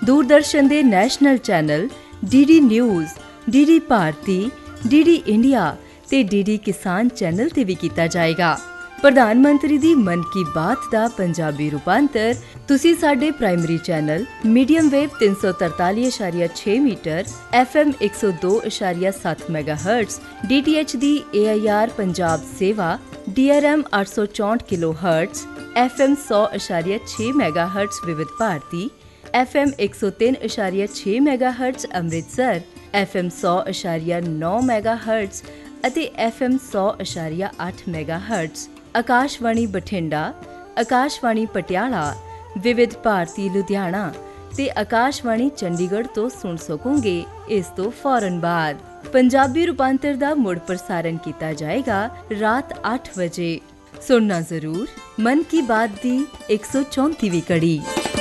दूरदर्शन के national channel DD news, DD Bharti, DD India ते DD किसान चैनल ते भी किया जाएगा। प्रधानमंत्री दी मन की बात दा पंजाबी रूपांतर तुसी साडे primary channel medium wave 343.6 metre, FM 102.7 megahertz, DTH दी AIR पंजाब सेवा, DRM 864 किलोहर्ट्ज, FM 100.6 मेगाहर्ट्ज विविध Bharti, FM 103.6 megahertz Amritsar, FM 100.9 megahertz ਅਤੇ FM 100.8 मेगाहर्ट्ज, आकाशवाणी बठिंडा, आकाशवाणी पटियाला, विविध भारती लुधियाना ते आकाशवाणी चंडीगढ़ तो सुन सकोगे। इस तो फौरन बाद पंजाबी रूपांतर दा मुड़ प्रसारण किया जाएगा रात 8 बजे। सुनना जरूर मन की बात दी 134वीं कड़ी।